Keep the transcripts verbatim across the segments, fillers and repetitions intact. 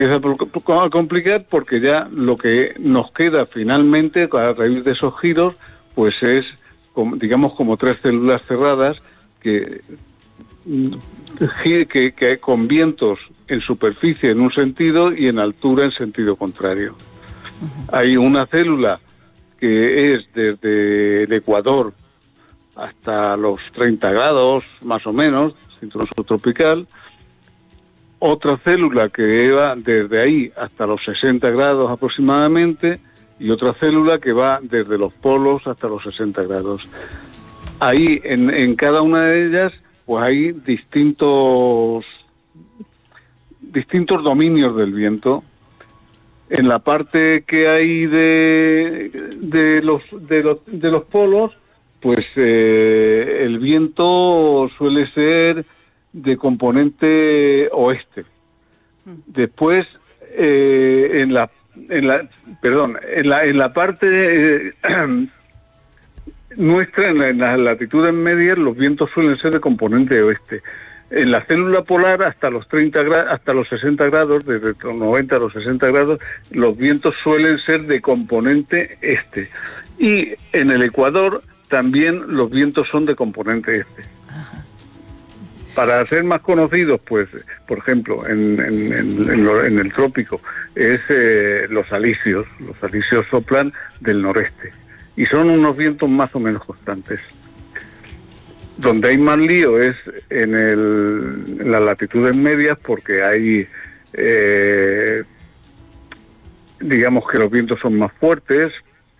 empieza a complicar porque ya lo que nos queda finalmente a raíz de esos giros pues es, digamos, como tres células cerradas que, que, que con vientos en superficie en un sentido y en altura en sentido contrario. Uh-huh. Hay una célula que es desde el Ecuador hasta los treinta grados más o menos, cinturón subtropical. Otra célula que va desde ahí hasta los sesenta grados aproximadamente y otra célula que va desde los polos hasta los sesenta grados. Ahí, en, en cada una de ellas, pues hay distintos, distintos dominios del viento. En la parte que hay de, de, los, de, los, de los polos, pues eh, el viento suele ser de componente oeste. Después eh, en la en la perdón en la en la parte eh, nuestra en, la, en las latitudes medias los vientos suelen ser de componente oeste. En la célula polar hasta los treinta grados, hasta los sesenta grados, desde los noventa a los sesenta grados, los vientos suelen ser de componente este. Y en el Ecuador también los vientos son de componente este. Para ser más conocidos, pues, por ejemplo, en, en, en, en, lo, en el trópico, es eh, los alisios. Los alisios soplan del noreste y son unos vientos más o menos constantes. Donde hay más lío es en, el, en las latitudes medias porque hay, eh, digamos que los vientos son más fuertes,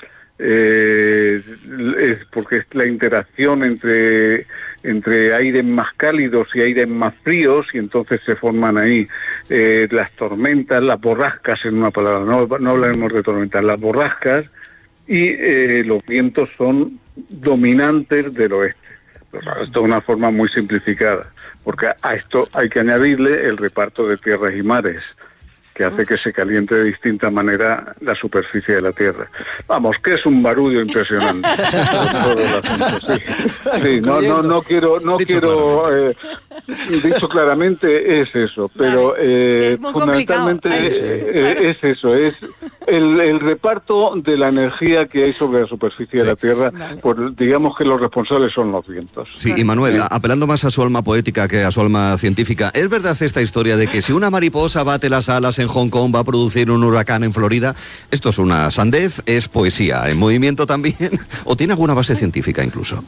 eh, es porque es la interacción entre... entre aires más cálidos y aires más fríos, y entonces se forman ahí eh, las tormentas, las borrascas, en una palabra, no, no hablaremos de tormentas, las borrascas, y eh, los vientos son dominantes del oeste. Pero, esto es una forma muy simplificada, porque a esto hay que añadirle el reparto de tierras y mares, que hace que se caliente de distinta manera la superficie de la Tierra. Vamos, que es un barullo impresionante. Todo el asunto, sí. Sí, no, no, no quiero, no dicho quiero, claramente. Eh, dicho claramente es eso, pero eh, es fundamentalmente es, eh, es eso, es el, el reparto de la energía que hay sobre la superficie sí. de la Tierra, vale. Por, digamos que los responsables son los vientos. Sí, y Manuel, sí. apelando más a su alma poética que a su alma científica, ¿es verdad esta historia de que si una mariposa bate las alas en Hong Kong va a producir un huracán en Florida? ¿Esto es una sandez? ¿Es poesía en movimiento también? ¿O tiene alguna base científica incluso?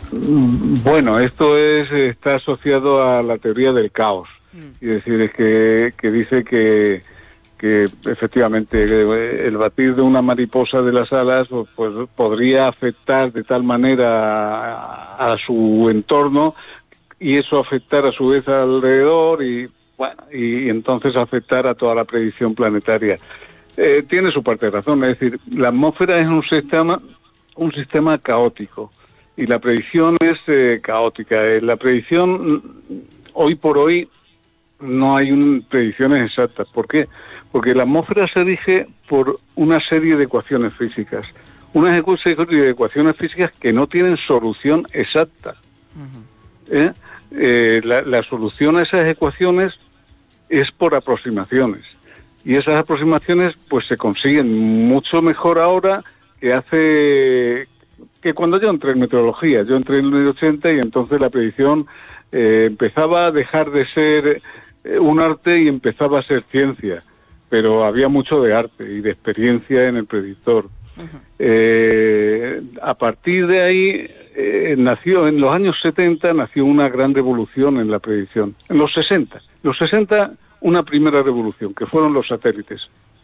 Bueno, esto es está asociado a la teoría del caos. Es decir, es que, que dice que, que efectivamente el batir de una mariposa de las alas pues podría afectar de tal manera a, a su entorno y eso afectar a su vez alrededor y bueno, y, y entonces afectar a toda la predicción planetaria. Eh, tiene su parte de razón, es decir, la atmósfera es un sistema, un sistema caótico y la predicción es eh, caótica. Eh, la predicción, hoy por hoy, no hay un, predicciones exactas. ¿Por qué? Porque la atmósfera se rige por una serie de ecuaciones físicas, una serie de ecuaciones físicas que no tienen solución exacta. Uh-huh. ¿Eh? Eh, la, la solución a esas ecuaciones es por aproximaciones y esas aproximaciones pues se consiguen mucho mejor ahora que hace que cuando yo entré en meteorología. Yo entré en el ochenta y entonces la predicción eh, empezaba a dejar de ser eh, un arte y empezaba a ser ciencia, pero había mucho de arte y de experiencia en el predictor. Uh-huh. eh, a partir de ahí Eh, nació en los años setenta, nació una gran revolución en la predicción. En los sesenta, los sesenta una primera revolución, que fueron los satélites.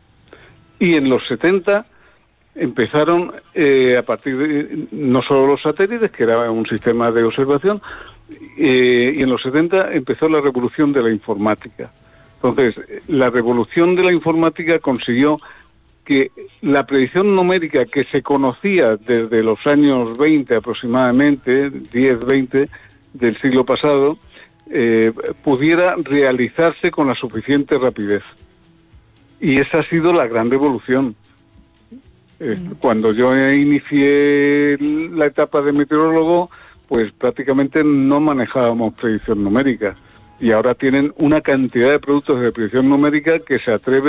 Y en los setenta empezaron, eh, a partir de, no solo los satélites, que era un sistema de observación, eh, y en los setenta empezó la revolución de la informática. Entonces, la revolución de la informática consiguió que la predicción numérica que se conocía desde los años veinte aproximadamente, diez, veinte del siglo pasado, eh, pudiera realizarse con la suficiente rapidez. Y esa ha sido la gran revolución. Eh, cuando yo inicié la etapa de meteorólogo, pues prácticamente no manejábamos predicción numérica. Y ahora tienen una cantidad de productos de predicción numérica que se atreven